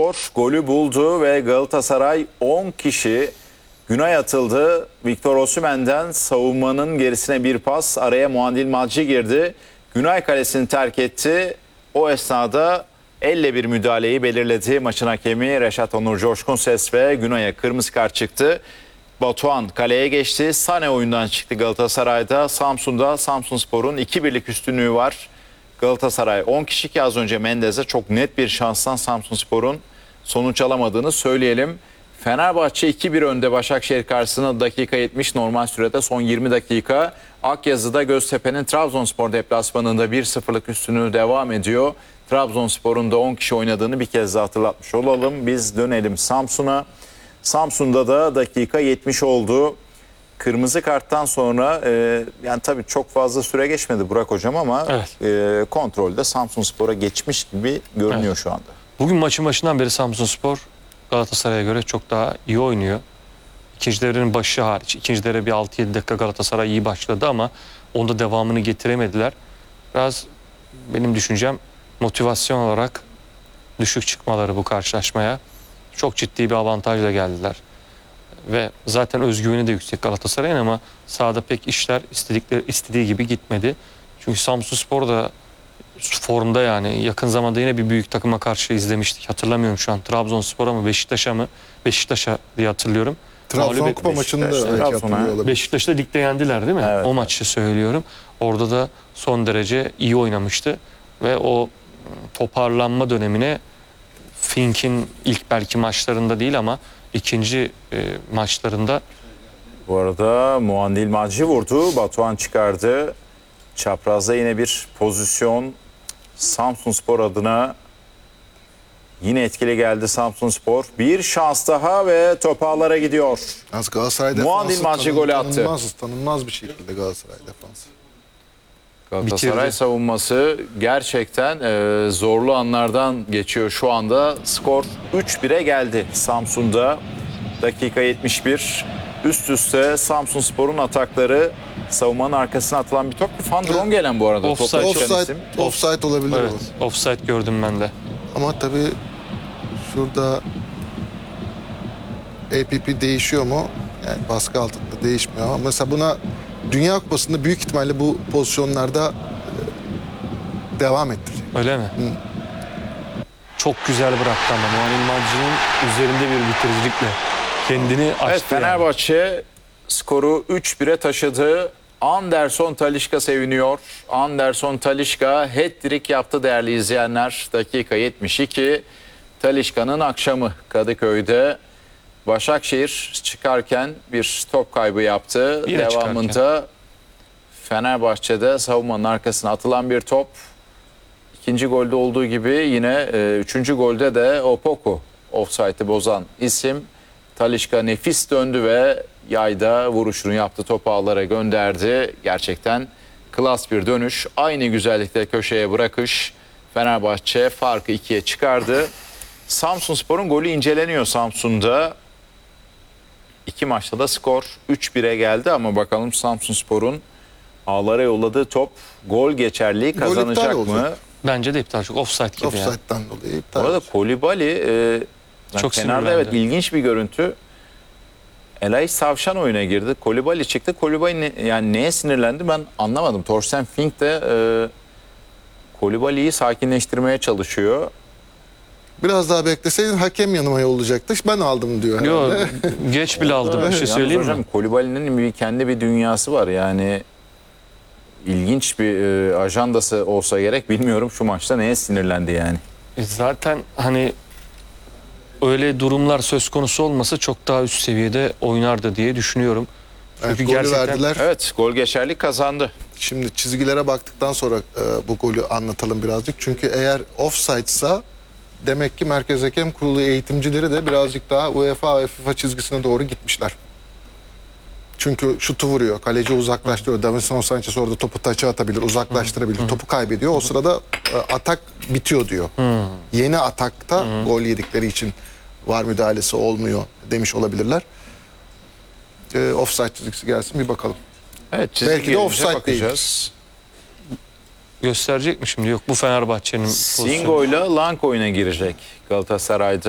Samsunspor golü buldu ve Galatasaray 10 kişi güne atıldı. Victor Osimhen'den savunmanın gerisine bir pas, araya Muandil Madji girdi. Günay kalesini terk etti. O esnada elle bir müdahaleyi belirledi. Maçın hakemi Reşat Onur Coşkunses ve Günay'a kırmızı kart çıktı. Batuhan kaleye geçti. Sane oyundan çıktı Galatasaray'da. Samsun'da Samsunspor'un 2-1'lik üstünlüğü var. Galatasaray 10 kişi ki az önce Mendez'e çok net bir şanstan Samsunspor'un sonuç alamadığını söyleyelim. Fenerbahçe 2-1 önde Başakşehir karşısında dakika 70, normal sürede son 20 dakika. Akyazı'da Göztepe'nin Trabzonspor deplasmanında 1-0'lık üstünlüğü devam ediyor. Trabzonspor'un da 10 kişi oynadığını bir kez daha hatırlatmış olalım. Biz dönelim Samsun'a. Samsun'da da dakika 70 oldu. Kırmızı karttan sonra yani tabii çok fazla süre geçmedi Burak Hocam ama evet, kontrolde Samsunspor'a geçmiş gibi görünüyor, evet, şu anda. Bugün maçın başından beri Samsunspor Galatasaray'a göre çok daha iyi oynuyor. İkinci devrenin başı hariç. İkinci devre bir 6-7 dakika Galatasaray iyi başladı ama onda devamını getiremediler. Biraz benim düşüncem motivasyon olarak düşük çıkmaları bu karşılaşmaya. Çok ciddi bir avantajla geldiler. Ve zaten özgüveni de yüksek Galatasaray'ın ama sahada pek işler istediği gibi gitmedi. Çünkü Samsunspor da formda, yani yakın zamanda yine bir büyük takıma karşı izlemiştik. Hatırlamıyorum şu an Trabzonspor'a mı Beşiktaş'a mı? Beşiktaş'a diye hatırlıyorum. Trabzon Kupa maçında Beşiktaş'ta ligde yendiler değil mi? Evet. O maçı söylüyorum. Orada da son derece iyi oynamıştı ve o toparlanma dönemine Fink'in ilk belki maçlarında değil ama ikinci maçlarında. Bu arada Muandil Madji vurdu. Batuhan çıkardı. Çaprazda yine bir pozisyon. Samsunspor adına yine etkili geldi Samsunspor. Bir şans daha ve top ağlara gidiyor. Galatasaray Muandil Madji golü attı. Tanınmaz bir şekilde Galatasaray defansı. Galatasaray bitirdi. Savunması gerçekten zorlu anlardan geçiyor şu anda. Skor 3-1'e geldi Samsun'da. Dakika 71. Üst üste Samsunspor'un atakları, savunmanın arkasına atılan bir top. Van Dron gelen bu arada. Offside olabilir. Evet, offside gördüm ben de. Ama tabii şurada APP değişiyor mu? Yani baskı altında değişmiyor ama mesela buna Dünya Kupası'nda büyük ihtimalle bu pozisyonlarda devam ettirecek. Öyle mi? Hı. Çok güzel bıraktı ama Muandil Madji'nin üzerinde bir bitiricilikle kendini açtı. Evet, Fenerbahçe yani skoru 3-1'e taşıdı. Anderson Talisca seviniyor. Anderson Talisca hat-trick yaptı değerli izleyenler. Dakika 72. Talisca'nın akşamı Kadıköy'de. Başakşehir çıkarken bir top kaybı yaptı. Yine devamında çıkarken Fenerbahçe'de savunmanın arkasına atılan bir top. İkinci golde olduğu gibi yine üçüncü golde de Opoku offside'ı bozan isim. Talisca nefis döndü ve yayda vuruşunu yaptı. Topu ağlara gönderdi. Gerçekten klas bir dönüş. Aynı güzellikte köşeye bırakış. Fenerbahçe farkı 2'ye çıkardı. Samsunspor'un golü inceleniyor Samsun'da. İki maçta da skor 3-1'e geldi ama bakalım Samsunspor'un ağlara yolladığı top gol geçerliği kazanacak mı? Bence de iptal, çok offside gibi. Offside'den dolayı iptal. Bu arada Kolibali çok kenarda, evet, ilginç bir görüntü. Elay Savşan oyuna girdi. Kolibali çıktı. Kolibali yani neye sinirlendi ben anlamadım. Torsten Fink de Kolibali'yi sakinleştirmeye çalışıyor. Biraz daha bekleseydin hakem yanıma yollayacaktı. Ben aldım diyor herhalde. Yok, geç bile aldım, bir şey söyleyeyim mi? Kolibali'nin kendi bir dünyası var yani. İlginç bir ajandası olsa gerek, bilmiyorum şu maçta neye sinirlendi yani. Zaten hani öyle durumlar söz konusu olmasa çok daha üst seviyede oynardı diye düşünüyorum. Evet, Çünkü golü gerçekten verdiler. Evet, gol geçerlik kazandı. Şimdi çizgilere baktıktan sonra bu golü anlatalım birazcık. Çünkü eğer offside'sa demek ki Merkez Hakem Kurulu eğitimcileri de birazcık daha UEFA ve FIFA çizgisine doğru gitmişler. Çünkü şutu vuruyor, kaleci uzaklaştırıyor. Davinson Sanchez orada topu taça atabilir, uzaklaştırabilir. Topu kaybediyor. O sırada atak bitiyor diyor. Yeni atakta gol yedikleri için var müdahalesi olmuyor demiş olabilirler. Offside çizgisi gelsin bir bakalım. Evet, belki de offside değil. gösterecek mi şimdi? Yok, bu Fenerbahçe'nin pozisyonu. Singo ile Lang oyuna girecek Galatasaray'da.